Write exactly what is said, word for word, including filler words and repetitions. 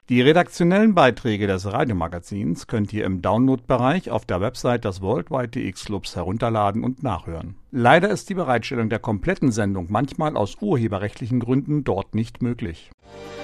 Die redaktionellen Beiträge des Radiomagazins könnt ihr im Download-Bereich auf der Website des Worldwide D X Clubs herunterladen und nachhören. Leider ist die Bereitstellung der kompletten Sendung manchmal aus urheberrechtlichen Gründen dort nicht möglich.